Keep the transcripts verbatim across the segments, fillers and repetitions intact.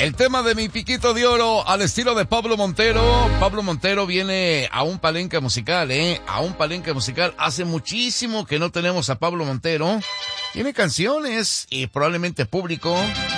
El tema de mi piquito de oro al estilo de Pablo Montero. Pablo Montero viene a un palenque musical, ¿eh? A un palenque musical. Hace muchísimo que no tenemos a Pablo Montero. Tiene canciones y probablemente público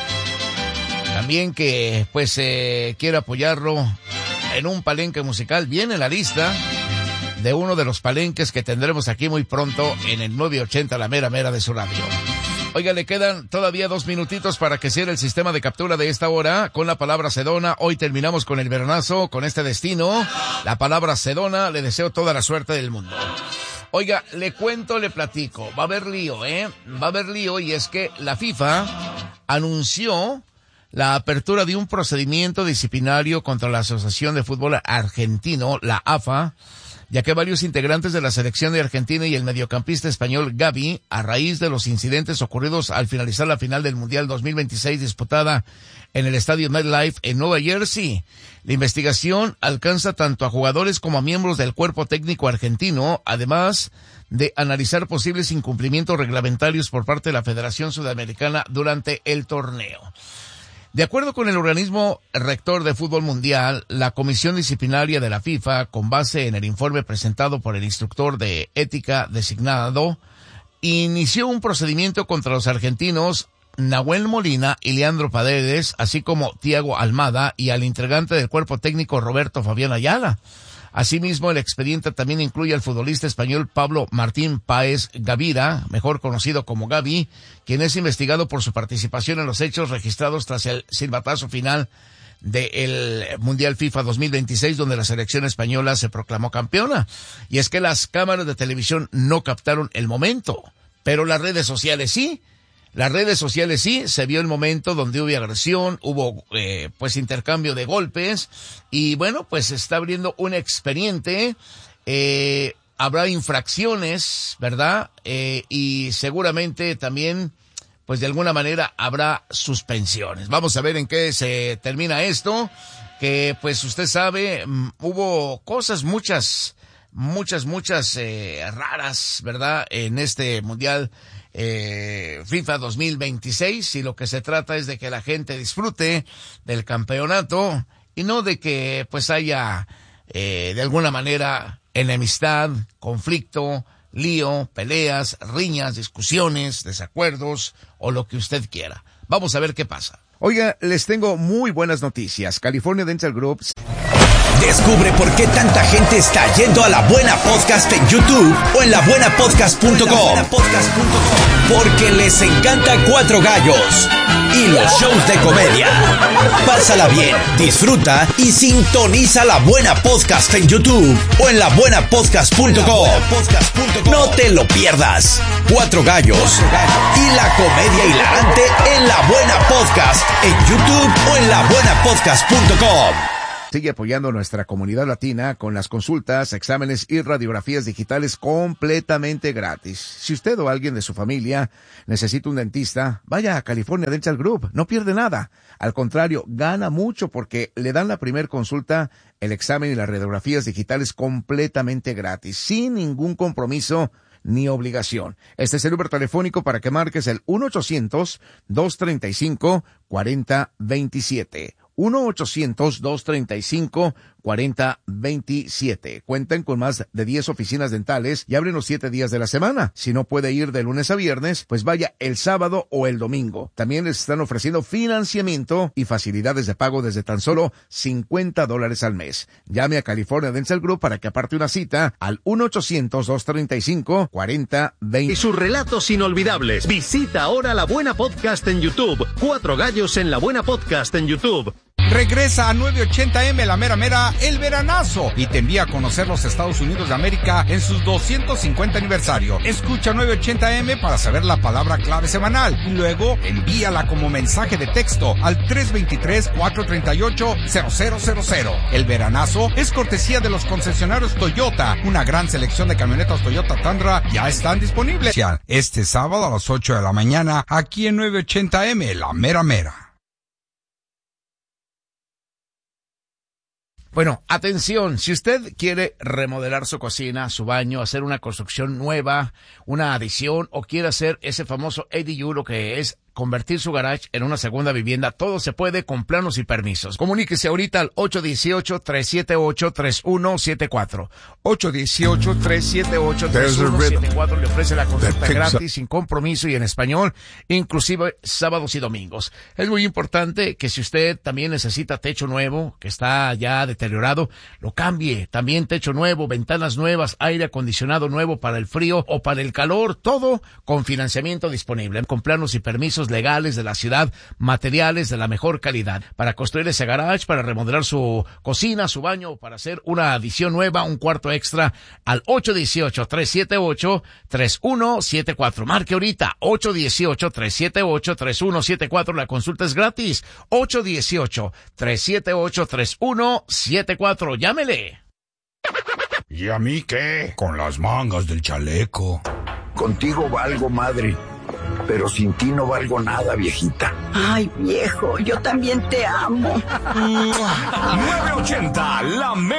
también que pues eh, quiere apoyarlo en un palenque musical. Viene en la lista de uno de los palenques que tendremos aquí muy pronto en el nueve ochenta, la mera mera de su radio. Oiga, le quedan todavía dos minutitos para que cierre el sistema de captura de esta hora con la palabra Sedona. Hoy terminamos con el veranazo, con este destino. La palabra Sedona, le deseo toda la suerte del mundo. Oiga, le cuento, le platico. Va a haber lío, ¿eh? Va a haber lío y es que la FIFA anunció la apertura de un procedimiento disciplinario contra la Asociación de Fútbol Argentino, la A F A, ya que varios integrantes de la selección de Argentina y el mediocampista español Gavi, a raíz de los incidentes ocurridos al finalizar la final del Mundial dos mil veintiséis disputada en el estadio MetLife en Nueva Jersey. La investigación alcanza tanto a jugadores como a miembros del cuerpo técnico argentino, además de analizar posibles incumplimientos reglamentarios por parte de la Federación Sudamericana durante el torneo. De acuerdo con el organismo rector de fútbol mundial, la comisión disciplinaria de la FIFA, con base en el informe presentado por el instructor de ética designado, inició un procedimiento contra los argentinos Nahuel Molina y Leandro Paredes, así como Thiago Almada y al integrante del cuerpo técnico Roberto Fabián Ayala. Asimismo, el expediente también incluye al futbolista español Pablo Martín Páez Gavira, mejor conocido como Gavi, quien es investigado por su participación en los hechos registrados tras el silbatazo final del Mundial FIFA dos mil veintiséis, donde la selección española se proclamó campeona. Y es que las cámaras de televisión no captaron el momento, pero las redes sociales sí. Las redes sociales sí, se vio el momento donde hubo agresión, hubo eh, pues intercambio de golpes y bueno, pues se está abriendo un expediente, eh, habrá infracciones, ¿verdad? Eh, y seguramente también pues de alguna manera habrá suspensiones. Vamos a ver en qué se termina esto, que pues usted sabe, um, hubo cosas muchas, muchas, muchas eh, raras, ¿verdad? En este Mundial Eh, FIFA dos mil veintiséis, y lo que se trata es de que la gente disfrute del campeonato y no de que pues haya eh, de alguna manera enemistad, conflicto, lío, peleas, riñas, discusiones, desacuerdos o lo que usted quiera. Vamos a ver qué pasa. Oiga, les tengo muy buenas noticias. California Dental Group. Descubre por qué tanta gente está yendo a La Buena Podcast en YouTube o en la buena podcast punto com. Porque les encanta Cuatro Gallos y los shows de comedia. Pásala bien, disfruta y sintoniza La Buena Podcast en YouTube o en la buena podcast punto com. No te lo pierdas. Cuatro Gallos y la comedia hilarante en La Buena Podcast en YouTube o en la buena podcast punto com. Sigue apoyando a nuestra comunidad latina con las consultas, exámenes y radiografías digitales completamente gratis. Si usted o alguien de su familia necesita un dentista, vaya a California Dental Group, no pierde nada. Al contrario, gana mucho porque le dan la primer consulta, el examen y las radiografías digitales completamente gratis, sin ningún compromiso ni obligación. Este es el número telefónico para que marques el uno ochocientos, dos treinta y cinco, cuarenta veintisiete. uno ochocientos, dos treinta y cinco, cuarenta veintisiete. Cuentan con más de diez oficinas dentales y abren los siete días de la semana. Si no puede ir de lunes a viernes, pues vaya el sábado o el domingo. También les están ofreciendo financiamiento y facilidades de pago desde tan solo cincuenta dólares al mes. Llame a California Dental Group para que aparte una cita al uno ochocientos, dos treinta y cinco, cuarenta veinte. Y sus relatos inolvidables. Visita ahora La Buena Podcast en YouTube. Cuatro Gallos en La Buena Podcast en YouTube. Regresa a nueve ochenta eme La Mera Mera el veranazo y te envía a conocer los Estados Unidos de América en sus doscientos cincuenta aniversario. Escucha nueve ochenta eme para saber la palabra clave semanal y luego envíala como mensaje de texto al tres veintitrés, cuatrocientos treinta y ocho, cero cero cero cero. El veranazo es cortesía de los concesionarios Toyota. Una gran selección de camionetas Toyota Tundra ya están disponibles. Este sábado a las ocho de la mañana aquí en nueve ochenta eme La Mera Mera. Bueno, atención, si usted quiere remodelar su cocina, su baño, hacer una construcción nueva, una adición o quiere hacer ese famoso A D U, lo que es convertir su garage en una segunda vivienda. Todo se puede con planos y permisos. Comuníquese ahorita al ocho uno ocho, tres siete ocho, tres uno siete cuatro. ocho uno ocho, tres siete ocho, tres uno siete cuatro. Le ofrece la consulta gratis, sin compromiso y en español, inclusive sábados y domingos. Es muy importante que si usted también necesita techo nuevo, que está ya deteriorado, lo cambie. También techo nuevo, ventanas nuevas, aire acondicionado nuevo para el frío o para el calor, todo con financiamiento disponible, con planos y permisos legales de la ciudad, materiales de la mejor calidad, para construir ese garage, para remodelar su cocina, su baño, para hacer una adición nueva, un cuarto extra, al ocho uno ocho, tres siete ocho, tres uno siete cuatro. Marque ahorita, ocho uno ocho, tres siete ocho, tres uno siete cuatro, la consulta es gratis, ocho uno ocho, tres siete ocho, tres uno siete cuatro, llámele. ¿Y a mí qué? Con las mangas del chaleco. Contigo valgo, madre, pero sin ti no valgo nada, viejita. Ay, viejo, yo también te amo. nueve ochenta, la